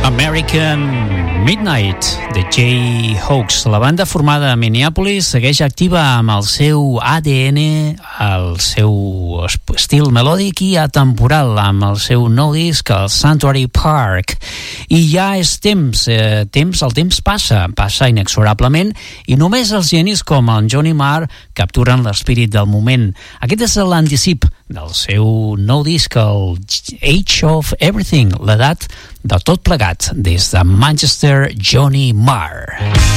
American Midnight de Jayhawks. La banda formada a Minneapolis segueix activa amb el seu ADN, el seu estil melòdic i atemporal, amb el seu nou disc, el Sanctuary Park. I ja és temps, el temps passa inexorablement, i només els genis com en Johnny Marr capturen l'espírit del moment. Aquest és l'anticip del seu nou disc, el Age of Everything, l'edat de tot plegat, des de Manchester, Johnny Marr.